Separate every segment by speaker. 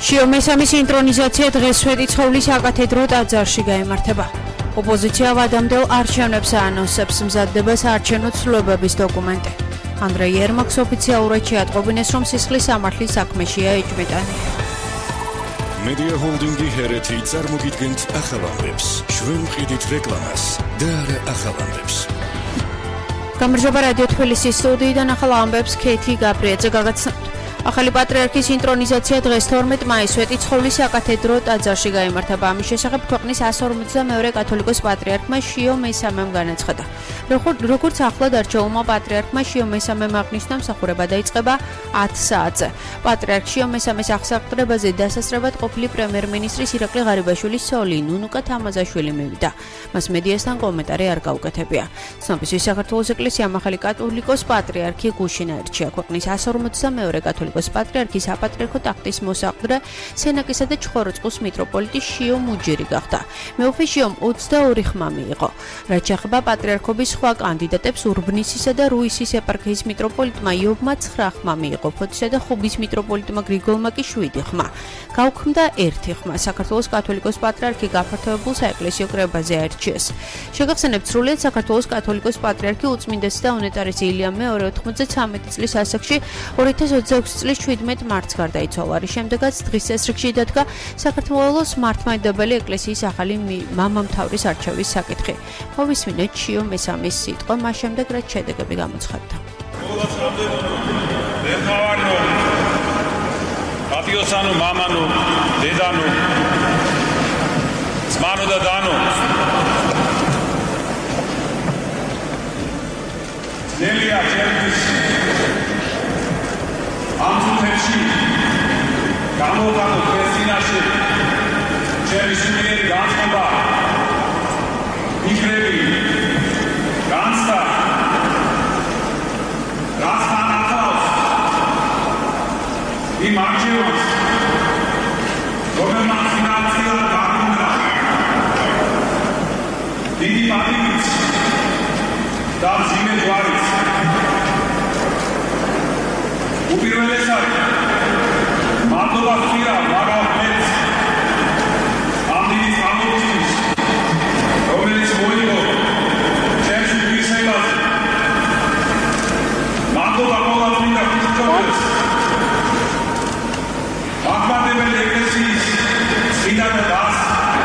Speaker 1: მესამე სინქრონიზაცია დღეს სვეტიცხოვლის საკათედრო ტაძარში გაიმართება. ოპოზიცია ვადამდელ არჩევნებს აანონსებს მზადდება საარჩევნო ცვლილებების დოკუმენტი. ანდრეი ერმაკს ოფიციალურად შეატყობინეს, რომ სისხლის სამართლის საქმეშია ეჭვმიტანი.
Speaker 2: მედია ჰოლდინგი ჰერეთი წარმოგიდგენთ ახალ ამბებს. ჩვენ ვყიდით რეკლამას და არა ახალ ამბებს.
Speaker 1: გამარჯობა რადიო თბილისის სტუდიიდან ახალ ამბებს ქეთი გაბრიაძე გაგაცნობთ. ახალი პატრიარქის ინტრონიზაცია დღეს 12 მაისს სვეტიცხოვლის საკათედრო ტაძარში გაიმართება. ამის შესახებ ქვეყნის 152-მე კათოლიკოს პატრიარქმა შიო მესამემ განაცხადა. როგორც ახლად არჩეულმა პატრიარქმა შიო მესამემ აღნიშნა, მსახურება დაიწყება 10 საათზე. პატრიარქ შიო მესამეს აღსაყდრებაზე დასასწრებად ყოფილი პრემიერ-მინისტრის ირაკლი ღარიბაშვილის ცოლი ნუნუკა თამაზაშვილი მივიდა. მას მედიასთან კომენტარი არ გაუკეთებია. ცნობისთვის საქართველოს ეკლესიამ ახალი კათოლიკოს პატრიარქი გუშინა ერჩია. ქვეყნის 152-მე კათოლიკოს პატრიარქის საპატრიარქო ტახტის მოსაყდრე სენაკისა და ჩხოროწყუს მიტროპოლიტი შიო მუჯირი გახდა. მეუფე შიომ 22 ხმა მიიღო. რაც შეეხება პატრიარქობის სხვა კანდიდატებს, ურბნისისა და რუისის ეპარქიის მიტროპოლიტმა იობმა 9 ხმა მიიღო. ფოთისა და ხუბის მიტროპოლიტმა გრიგოლმა კი 7 ხმა. გაუქმდა 1 ხმა. საქართველოს კათოლიკოს პატრიარქი გაფართოებულ საეკლესიო კრებაზე აირჩიეს. შეგახსენებთ, სრულიად საქართველოს კათოლიკოს პატრიარქი უწმინდესი და უნეტარესი ილია მეორე 93 წლის ასაკში 2026 წლის 17 მარტს გარდაიცვალა. რის შემდეგაც დღის წესრიგში დადგა საქართველოს მართლმადიდებელი ეკლესიის ახალი მამამთავრის არჩევის საკითხი. მოვისმინეთ შიო მესამის სიტყვა, მას შემდეგ რაც შედეგები გამოცხადდა.
Speaker 3: პატიოსანო, მამანო, დედანო, ძმანო და დანო. ძნელია ჩემთვის ამ წუთებში გამოვყანო ქრისტიანში ჩემი სულიერი განწყობა, მიგრები, განცდა, რასთან ახლავს იმ არჩევანს, რომელმაც ფინანსურად დაგვუნდა დიდი პატივით და მძიმე ჯვარით. უპირველესად მადლობა ვთქვია მაგალ ღმერთს ამ დიდი წარმატებისთვის, რომელიც მოიგო ჩემს უპირისპირდაზე. მადლობა ყველა წმინდა ღვთისმშობელს, მართლმადიდებელი ეკლესიის წმინდა დას,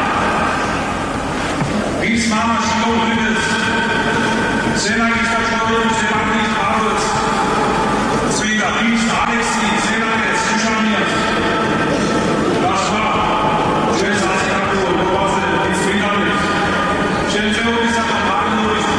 Speaker 3: ვის მამა შეუძლიეს სენაკის და ჩხოროწყუს ეპარქიის მმართველს წმინდა ვის ალექსი სენაკეს შუშანიას და სხვა ჩვენს საქართველოს მოვაზე ის წმინდანებს ჩემს წევრებისა და მართლმადიდებლობის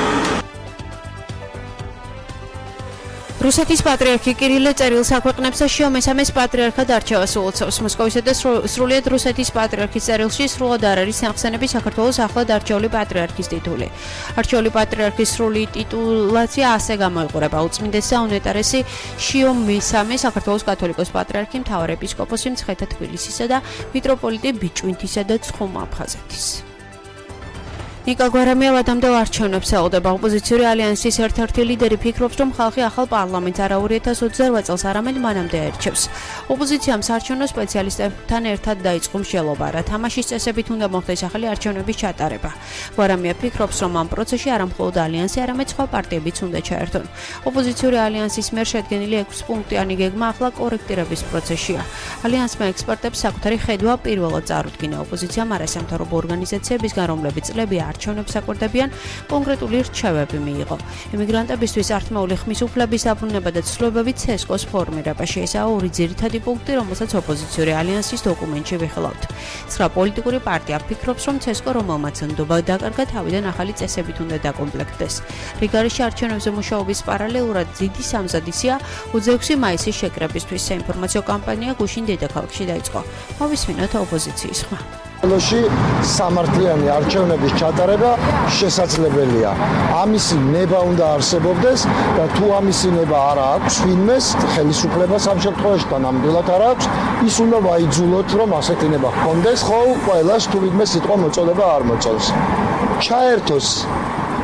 Speaker 1: რუსეთის პატრიარქი კირილე წერილს აქვეყნებს და შიო მესამეს პატრიარქად არჩევას უწევს. მოსკოვისა და სრულიად რუსეთის პატრიარქის წერილში სრულად არ არის ნახსენები საქართველოს ახლად არჩეული პატრიარქის ტიტული. არჩეული პატრიარქის სრული ტიტულაცია ასე გამოიყურება: უწმინდესი და უნეტარესი შიო მესამე საქართველოს კათოლიკოს პატრიარქი, მთავარეპისკოპოსი მცხეთა თბილისისა და მიტროპოლიტი ბიჭვინთისა და ცხუმ-აფხაზეთის. ნიკა გვარამია ვადამდელ არჩევნებს ელოდება. ოპოზიციური ალიანსის ერთ-ერთი ლიდერი ფიქრობს, რომ ხალხი ახალ პარლამენტს არა 2028 წელს, არამედ მანამდე აირჩევს. ოპოზიციამ საარჩევნო სპეციალისტებთან ერთად დაიწყო მსჯელობა, რა თამაშის წესებით უნდა მოხდეს ახალი არჩევნების ჩატარება. გვარამია ფიქრობს, რომ ამ პროცესში არა მხოლოდ ალიანსი, არამედ სხვა პარტიებიც უნდა ჩაერთონ. ოპოზიციური ალიანსის მიერ შედგენილი 6 პუნქტიანი გეგმა ახლა კორექტირების პროცესშია. ალიანსმა ექსპერტებს საკუთარი ხედვა პირველად წარუდგინა. ოპოზიციამ არასამთავრობო ორგანიზაციებისგან, რომლებიც წლები არჩევნებს აკვირდებიან, კონკრეტული რჩევები მიიღო. ემიგრანტებისთვის ართმეული ხმის უფლების დაბრუნება და ცვლილებები ცესკოს ფორმირებაში. ესაა ორი ძირითადი პუნქტი, რომელსაც ოპოზიციური ალიანსის დოკუმენტში ვიხილავთ. 9 პოლიტიკური პარტია ფიქრობს, რომ ცესკო, რომელმაც ნდობა დაკარგა, თავიდან ახალი წესებით უნდა დაკომპლექტდეს. რიგარიში არჩევნებზე მუშაობის პარალელურად დიდი სამზადისია 26 მაისის შეკრებისთვის. საინფორმაციო კამპანია გუშინ დედაქალაქში დაიწყო. მოვისმინოთ ოპოზიციის ხმა.
Speaker 4: სამართლიანი არჩევნების ჩატარება შესაძლებელია. ამისი ნება უნდა არსებობდეს და თუ ამისი ნება არ აქვს ვინმეს ხელისუფლებას ამ შემთხვევაში და ნამდვილად არ აქვს, ის უნდა ვაიძულოთ, რომ ასეთი ნება ჰქონდეს, ხო, ყველას თუ ვინმე სიტყვა მოწოდება არ მოწონს. ჩაერთოს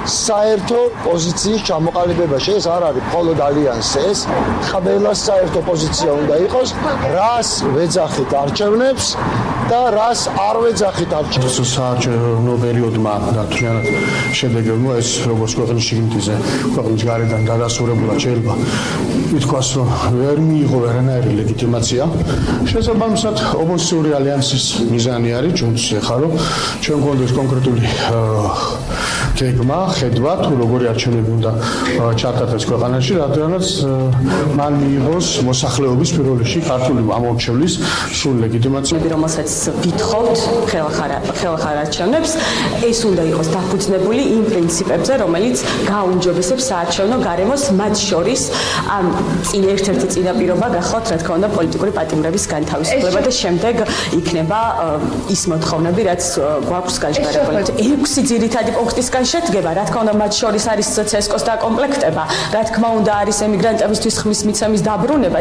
Speaker 4: საერთო პოზიციის ჩამოყალიბებაში. ეს არ არის მხოლოდ ალიანსზე, ეს ყველა საერთო პოზიცია უნდა იყოს, რას ვეძახით არჩევნებს და რას არ ვეძახით არჩევნებს.
Speaker 5: საარჩევნო პერიოდმა და თლიანად შედეგებმა ეს როგორც ქვეყნის შიგნითზე, ქვეყნის გარედან დადასტურებულად შეიძლება ითქვას, რომ ვერ მიიღო ვერანაირი ლეგიტიმაცია. შესაბამისად, ოპოზიციური ალიანსის მიზანი არის ჩვენც ეხლა რომ ჩვენ გვქონდეს კონკრეტული გეგმა, ხედვა თუ როგორი არჩევნები უნდა ჩატარდეს ქვეყანაში, რადგანაც მან მიიღოს მოსახლეობის პირველ რიგში ქართული ამორჩევლის სრული ლეგიტიმაცია.
Speaker 6: რომელსაც ვითხოვთ ხელახარ არჩევნებს, ეს უნდა იყოს დაფუძნებული იმ პრინციპებზე, რომელიც გააუმჯობესებს საარჩევნო გარემოს, მათ შორის ერთ-ერთი წინაპირობა გახლავთ, რა თქმა უნდა, პოლიტიკური პატიმრების განთავისუფლება და შემდეგ იქნება ის მოთხოვნები, რაც გვაქვს გაჟღერებული. 6 ძირითადი პუნქტისგან შედგება, რა თქმა უნდა, მათ შორის არის CESCO-ს დაკომპლექტება, რა თქმა უნდა, არის ემიგრანტებისთვის ხმის მიცემის დაბრუნება.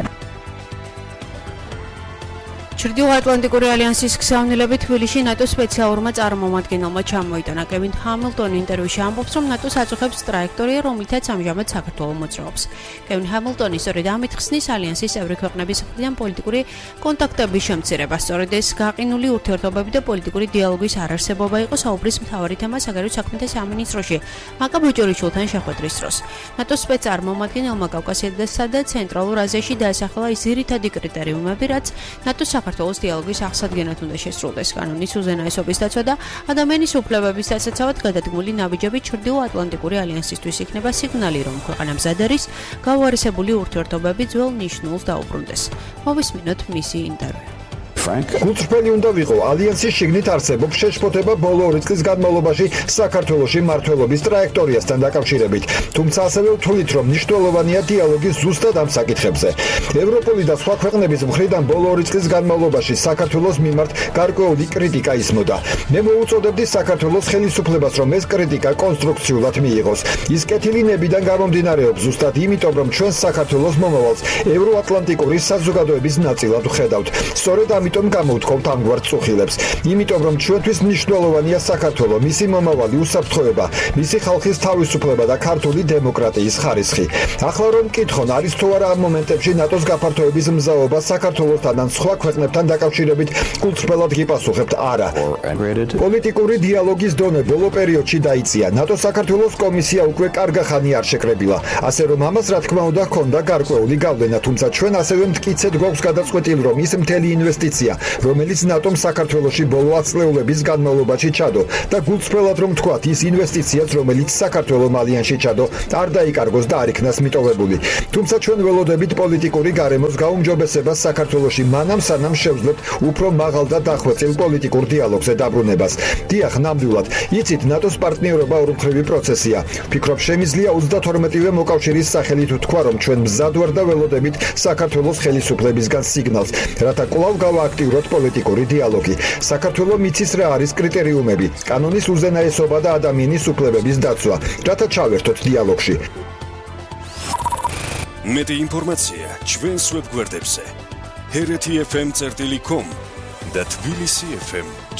Speaker 1: ჩრდილოატლანტიკური ალიანსის გზავნილებით თბილისში ნატოს სპეციალურმა წარმომადგენელმა ჩამოიტანა. კევინ ჰამილტონი ინტერვიუში ამბობს, რომ ნატოს აწუხებს ტრაექტორია, რომლითაც ამჟამად საქართველო მოძრაობს. კევინ ჰამილტონი სწორედ ამით ხსნის ალიანსის წევრი ქვეყნების მხრიდან პოლიტიკური კონტაქტების შემცირება. სწორედ ეს გაყინული ურთიერთობები და პოლიტიკური დიალოგის არარსებობა იყო საუბრის მთავარი თემა საგარეო საქმეთა სამინისტროში მაკა ბოჭორიშვილთან შეხვედრის დროს. ნატოს სპეცარმომადგენელმა კავკასიასა და ცენტრალურ აზიაში დაასახელა ის ძირითადი კრიტერიუმები, რაც ნატოს საქართველოს დიალოგის აღსადგენად უნდა შესრულდეს. კანონის უზენაესობის დაცვა და ადამიანის უფლებების დასაცავად გადადგმული ნაბიჯები ჩრდილოატლანტიკური ალიანსისთვის იქნება სიგნალი, რომ ქვეყანა მზად არის გაუარესებული ურთიერთობები ძველ ნიშნულს დაუბრუნდეს. მოვისმინოთ მისი ინტერვიუ.
Speaker 7: გულწრფელი უნდა ვიყო, ალიანსის შიგნით არსებობს შეშფოთება ბოლო 2 წლის განმავლობაში საქართველოში მმართველობის ტრაექტორიასთან დაკავშირებით, თუმცა ასევე ვთვლით, რომ მნიშვნელოვანია დიალოგი ზუსტად ამ საკითხებზე. ევროპული და სხვა ქვეყნების მხრიდან ბოლო 2 წლის განმავლობაში საქართველოს მიმართ გარკვეული კრიტიკა ისმოდა. მე მოუწოდებდი საქართველოს ხელისუფლებას, რომ ეს კრიტიკა კონსტრუქციულად მიიღოს. ის კეთილინებიდან გამომდინარეობს ზუსტად იმიტომ, რომ ჩვენ საქართველოს მომავალს ევროატლანტიკური საზოგადოების ნაწილად ვხედავთ. სწორედ ამიტომ გამოვთხოვთ ამგვარ წუხილებს. იმიტომ რომ ჩვენთვის მნიშვნელოვანია საქართველო, მისი მომავალი, უსაფრთხოება, მისი ხალხის თავისუფლება და ქართული დემოკრატიის ხარისხი. ახლა რომ მკითხონ, არის თუ არა ამ მომენტებში ნატოს გაფართოების მზაობა საქართველოსთან ან სხვა ქვეყნებთან დაკავშირებით, გულწრფელად გიპასუხებთ არა. პოლიტიკური დიალოგის დონე ბოლო პერიოდში დაიწია. ნატოს საქართველოს კომისია უკვე კარგა ხანი არ შეკრებილა. ასე რომ ამას რა თქმა უნდა ჰქონდა გარკვეული გავლენა, თუმცა ჩვენ ასევე მტკიცედ გვაქვს გადაწყვეტილი, რომ ის მთელი ინვესტიცია, რომელიც ნატომ საქართველოში ბოლო 10 წლეულების განმავლობაში ჩადო და გულწრფელად რომ თქვათ, ის ინვესტიციაც, რომელიც საქართველოს ალიანსში ჩადო, არ დაიკარგოს და არ იქნას მიტოვებული. თუმცა ჩვენ ველოდებით პოლიტიკური გარემოს გაუმჯობესებას საქართველოში მანამ სანამ შევძლებთ უფრო მაღალ და დახვეწილ პოლიტიკურ დიალოგზე დაბრუნებას. დიახ, ნამდვილად, იცით, ნატოს პარტნიორობა ორმხრივი პროცესია. ვფიქრობ, შემიძლია 32-ვე მოკავშირის სახელით ვთქვა, რომ ჩვენ მზად ვარ და ველოდებით საქართველოს ხელისუფლებისგან სიგნალს, რათა კვლავ გავააქტიუროთ პოლიტიკური დიალოგი. საქართველოს მიცის რა არის კრიტერიუმები, კანონის უზენაესობა და ადამიანის უფლებების დაცვა, რათა ჩავერთოთ დიალოგში.
Speaker 2: მეტი ინფორმაცია ჩვენს ვებგვერდებზე hereti.fm.com და tbilisi.fm.g.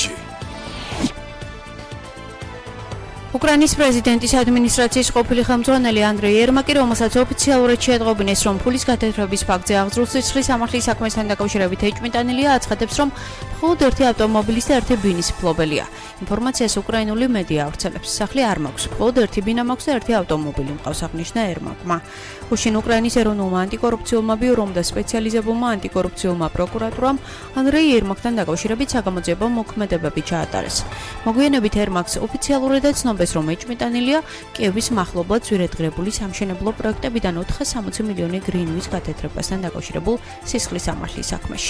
Speaker 1: უკრაინის პრეზიდენტის ადმინისტრაციის ყოფილი ხელმძღვანელი ანდრეი ერმაკი, რომელსაც ოფიციალურად შეატყობინეს, რომ ფულის გათეთრების ფაქტზე აღძრულ სისხლის სამართლის საქმესთან დაკავშირებით ეჭვმიტანილია, აცხადებს, რომ მხოლოდ ერთი ავტომობილის და ერთი ბინის მფლობელია. ინფორმაციას უკრაინული მედია ავრცელებს. სახლი არ მაქვს, მხოლოდ ერთი ბინა მაქვს და ერთი ავტომობილი მყავს, აღნიშნა ერმაკმა. უშინ უკრაინის ეროვნულმა ანტიკორუფციულმა ბიურომ და სპეციალიზებულმა ანტიკორუფციულმა პროკურატურამ ანდრეი ერმაკთან დაკავშირებით საგამოძიებო მოქმედებები ჩაატარეს. მოგვიანებით ერმაკს ოფიციალურადაც ცნობს, რომ ეჭვმიტანილია კიევის მახლობლად ძვირადღირებული სამშენებლო პროექტებიდან 460 მილიონი გრინვის გათეთრებასთან დაკავშირებულ სისხლის სამართლის საქმეში.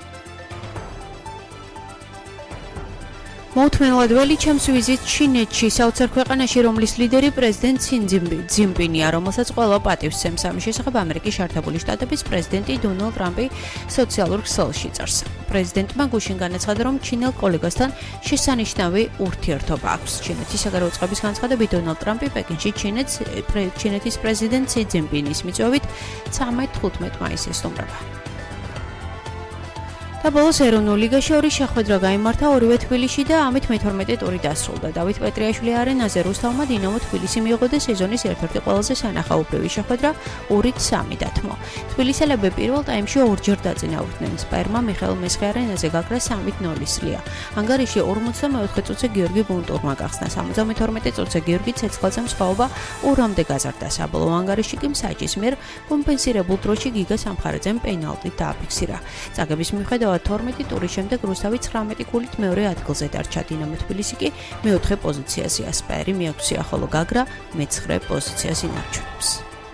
Speaker 1: მოუთმენლად ველი ჩემს ვიზიტ ჩინეთში, საოცარ ქვეყანაში, რომლის ლიდერი პრეზიდენტ სი ძინპინია, რომელსაც ყველა პატივს სცემს. ამის შესახებ ამერიკის შეერთებული შტატების პრეზიდენტი დონალდ ტრამპი სოციალურ ქსელში წერს. პრეზიდენტმა გუშინ განაცხადა, რომ ჩინელ კოლეგასთან შესანიშნავი ურთიერთობა აქვს. ჩინეთის საგარეო წყობის განცხადებით, დონალდ ტრამპი პეკინში ჩინეთის პრეზიდენტ სი ძინპინის მიწვევით 13-15 მაისს ესტუმრება. და ბოლოს ეროვნულ ლიგაში ორი შეხვედრა გაიმართა ორივე თბილისში და ამით მე-12 ტური დასრულდა. დავით პეტრიაშვილი არენაზე რუსთავმა დინამო თბილისი მიიღო და სეზონის ერთ-ერთი ყველაზე სანახაობრივი შეხვედრა 2-3 დათმო. თბილისელები პირველ ტაიმში ორჯერ დაწინაურდნენ. სპაერმა მიხეილ მესხი არენაზე გაქრა 3-0 სლია. ანგარიში 44 წუთზე გიორგი ბუნტურმა გახსნა. 72 წუთზე გიორგი ცეცხლაძემ სხვაობა 2-მდე გაზარდა. საბოლოო ანგარიში კი მსაჯის მიერ კომპენსირებულ დროში გიგა სამხარაძემ პენალტით დააფიქსირა. წაგების მიუხედავად 12 ტურის შემდეგ რუსთავი 19 ქულით მეორე ადგილზე დარჩა. დინამო თბილისი კი მეოთხე პოზიციაზეა. სპაერი მე-6-ია, ხოლო გაგრა მე-9 პოზიციას ინარჩუნებს.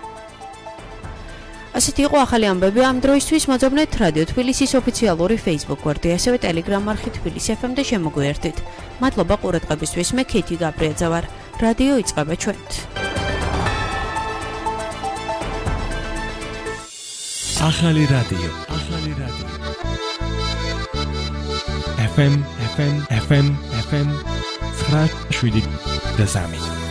Speaker 1: ასეთი იყო ახალი ამბები ამ დროისთვის. მოძებნეთ რადიო თბილისის ოფიციალური Facebook გვერდი, ასევე Telegram არხი თბილისი FM და შემოგვიერთდით. მადლობა ყურადღებისთვის. მე ქეთი გაბრიაძე ვარ. რადიო იწყება ჩვენით.
Speaker 8: ახალი რადიო. FM 9.7 და 3.